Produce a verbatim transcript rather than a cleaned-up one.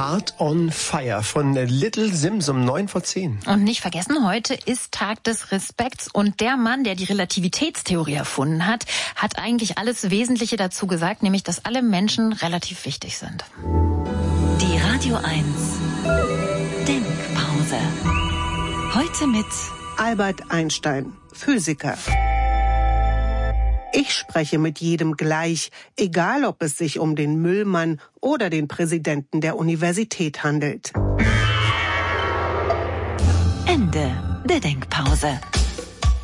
Heart on Fire von Little Sims um neun vor zehn. Und nicht vergessen, heute ist Tag des Respekts und der Mann, der die Relativitätstheorie erfunden hat, hat eigentlich alles Wesentliche dazu gesagt, nämlich, dass alle Menschen relativ wichtig sind. Die Radio eins Denkpause. Heute mit Albert Einstein, Physiker. Ich spreche mit jedem gleich, egal ob es sich um den Müllmann oder den Präsidenten der Universität handelt. Ende der Denkpause.